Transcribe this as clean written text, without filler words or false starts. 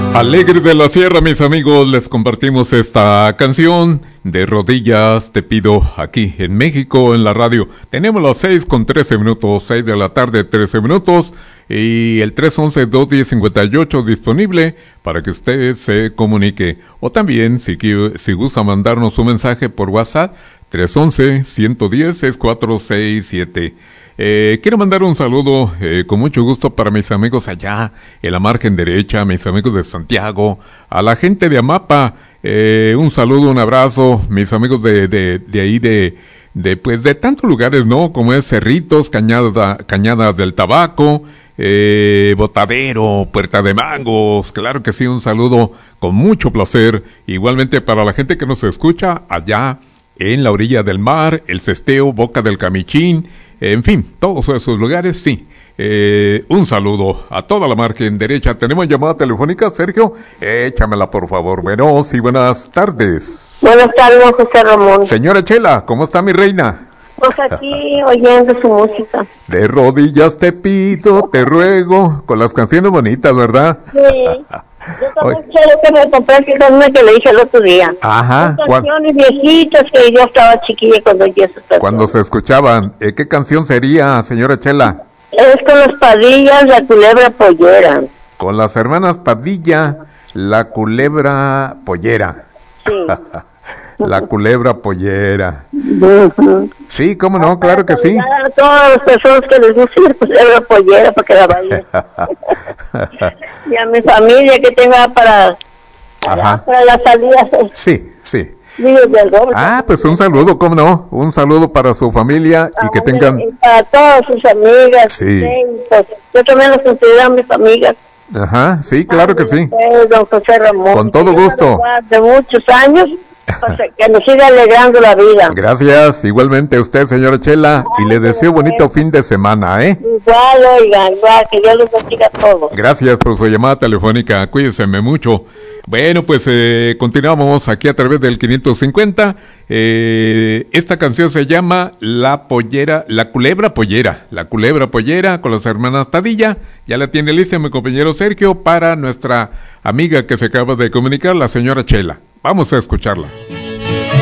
Alegres de la Sierra, mis amigos, les compartimos esta canción. De rodillas te pido, aquí en México, en la radio. Tenemos las 6:13, 6 de la tarde, 13 minutos. Y el 311-210-58 disponible para que usted se comunique. O también, si gusta mandarnos un mensaje por WhatsApp, 311-110-6467. Quiero mandar un saludo con mucho gusto para mis amigos allá en la margen derecha, mis amigos de Santiago, a la gente de Amapa, un saludo, un abrazo, mis amigos de ahí pues de tantos lugares, ¿no? Como es Cerritos, Cañadas del Tabaco, Botadero, Puerta de Mangos, claro que sí, un saludo con mucho placer, igualmente para la gente que nos escucha allá en la orilla del mar, El Cesteo, Boca del Camichín, en fin, todos esos lugares, sí. Un saludo a toda la margen derecha. ¿Tenemos llamada telefónica, Sergio? Échamela, por favor. Bueno, sí, buenas tardes. Buenas tardes, José Ramón. Señora Chela, ¿cómo está mi reina? Pues aquí oyendo su música. De rodillas te pido, te ruego, con las canciones bonitas, ¿verdad? Sí. Yo también quiero que me compré que le dije el otro día. Ajá. Canciones viejitas que yo estaba chiquilla cuando yo estaba. Cuando se escuchaban. ¿Qué canción sería, señora Chela? Es con las Padillas, La Culebra Pollera. Con las hermanas Padilla, La Culebra Pollera. Sí. La Culebra Pollera. Uh-huh. Sí, cómo no, claro que sí. A todas las personas que les gusta la Culebra Pollera para que la bailen. Y a mi familia que tenga para las salidas. Sí, sí. Pues un saludo, cómo no, un saludo para su familia y que tengan... Para todas sus amigas. Sí. Pues, yo también los considero mis amigas. Ajá, sí, claro que sí. Don José Ramón. Con todo gusto. De muchos años, pues, que nos siga alegrando la vida. Gracias, igualmente a usted, señora Chela, y le deseo bonito fin de semana, ¿eh? Igual, oiga, igual, que Dios los bendiga a todos. Gracias por su llamada telefónica, cuídense mucho. Bueno, pues continuamos aquí a través del 550. Esta canción se llama La Culebra Pollera con las hermanas Padilla. Ya la tiene lista mi compañero Sergio para nuestra amiga que se acaba de comunicar, la señora Chela. Vamos a escucharla.